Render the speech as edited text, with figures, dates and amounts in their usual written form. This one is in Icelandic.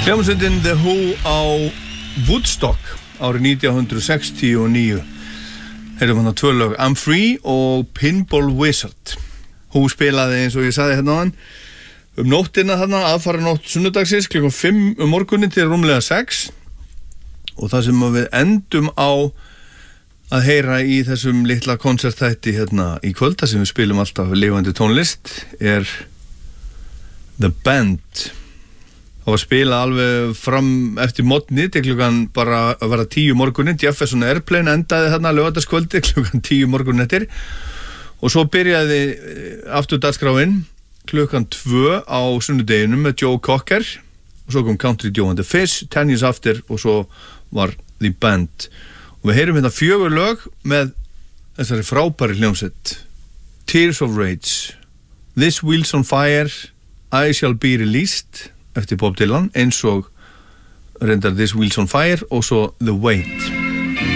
Hljómsveitin The Who á Woodstock árið 1969. Heyrðum hann á tvö lög, I'm Free og Pinball Wizard. Who spilaði eins og ég sagði hérna áðan nóttina þarna, aðfara nótt sunnudagsins klukkan 5 morgunin til rúmlega 6 og það sem við endum á að heyra í þessum litla konsertþætti hérna í kvöld, það sem við spilum alltaf lifandi tónlist, er The Band. Það var spilað alveg fram eftir morgni til klukkan bara að vera 10 morgunin. Jefferson Airplane endaði þarna laugardagskvöldi klukkan 10 morgunin eftir og svo byrjaði aftur dagskráin klukkan 2 á sunnudeginum með Joe Cocker og svo kom Country Joe and the Fish 10 years after og svo var The Band og við heyrum hérna 4 lög með þessari frábæri hljómsveit: Tears of Rage, This Wheel's on Fire, I Shall Be Released eftir Bob Dylan, eins og reyndar This Wheel's on Fire og svo The Weight.